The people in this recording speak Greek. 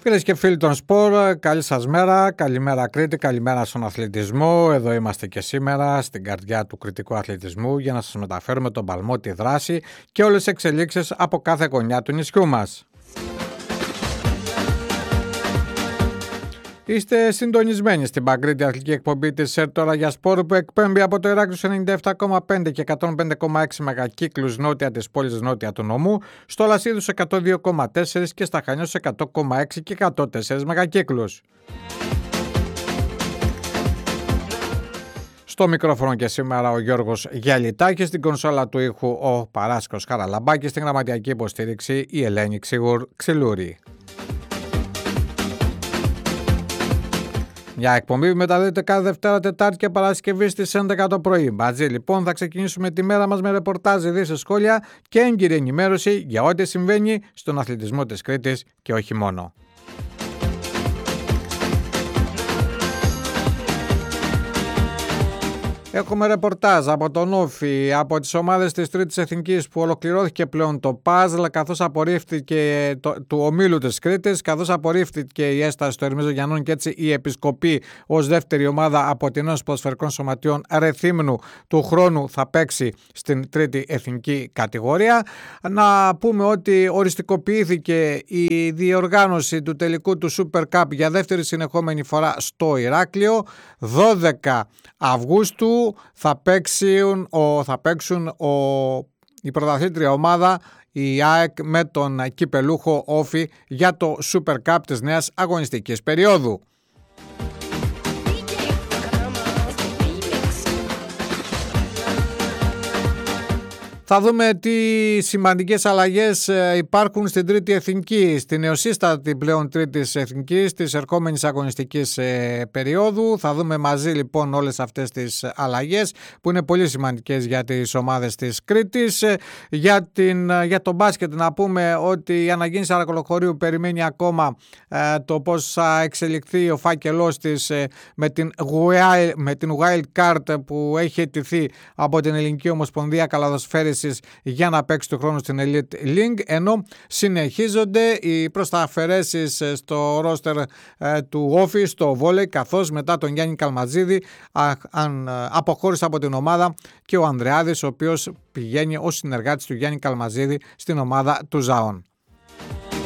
Φίλες και φίλοι των σπορ, καλή σας μέρα, καλημέρα Κρήτη, καλημέρα στον αθλητισμό. Εδώ είμαστε και σήμερα στην καρδιά του κρητικού αθλητισμού για να σας μεταφέρουμε τον παλμό, τη δράση και όλες τις εξελίξεις από κάθε γωνιά του νησιού μας. Είστε συντονισμένοι στην παγκρίτια αθλητική εκπομπή της Τώρα για Σπορ που εκπέμπει από το Ηράκλειο 97,5 και 105,6 μεγακύκλους νότια της πόλης νότια του νομού, στο Λασίδους 102,4 και στα Χανιός 100,6 και 104 μεγακύκλους. Στο μικρόφωνο και σήμερα ο Γιώργος Γιαλιτάκης, στην κονσόλα του ήχου ο Παράσκος Χαραλαμπάκης, στην γραμματιακή υποστήριξη η Ελένη Ξυλούρη. Μια εκπομπή μεταδίδεται κάθε Δευτέρα, Τετάρτη και Παρασκευή στις 11 το πρωί. Μαζί λοιπόν θα ξεκινήσουμε τη μέρα μας με ρεπορτάζ, ειδήσεις, σχόλια και έγκυρη ενημέρωση για ό,τι συμβαίνει στον αθλητισμό της Κρήτης και όχι μόνο. Έχουμε ρεπορτάζ από τον Όφη, από τις ομάδες της Τρίτης Εθνικής που ολοκληρώθηκε πλέον το παζλ, καθώς απορρίφθηκε του ομίλου της Κρήτης, καθώς απορρίφθηκε η έσταση του Ερμίζο Γιαννών και έτσι η Επισκοπή ως δεύτερη ομάδα από την Ένωση Ποδοσφαιρικών Σωματείων Ρεθύμνου του χρόνου θα παίξει στην Τρίτη Εθνική κατηγορία. Να πούμε ότι οριστικοποιήθηκε η διοργάνωση του τελικού του Super Cup για δεύτερη συνεχόμενη φορά στο Ηράκλειο. 12 Αυγούστου θα παίξουν η πρωταθλήτρια ομάδα, η ΑΕΚ, με τον κυπελούχο Όφη για το Super Cup της νέας αγωνιστικής περίοδου. Θα δούμε τι σημαντικές αλλαγές υπάρχουν στην Τρίτη Εθνική, στην νεοσύστατη πλέον Τρίτη Εθνική της ερχόμενης αγωνιστικής περίοδου. Θα δούμε μαζί λοιπόν όλες αυτές τις αλλαγές που είναι πολύ σημαντικές για τις ομάδες της Κρήτης. Για το μπάσκετ να πούμε ότι η Αναγίννης Αρακολοχωρίου περιμένει ακόμα το πώς θα εξελιχθεί ο φάκελός της με την Wild Card που έχει αιτηθεί από την Ελληνική Ομοσπονδία Καλαδοσφαίρισης για να παίξει του χρόνου στην Elite League, ενώ συνεχίζονται οι προσταφαιρέσεις στο ρόστερ του Όφη στο βόλεϊ, καθώς μετά τον Γιάννη Καλματζίδη αποχώρησε από την ομάδα και ο Ανδρεάδης, ο οποίος πηγαίνει ως συνεργάτης του Γιάννη Καλματζίδη στην ομάδα του Ζαών.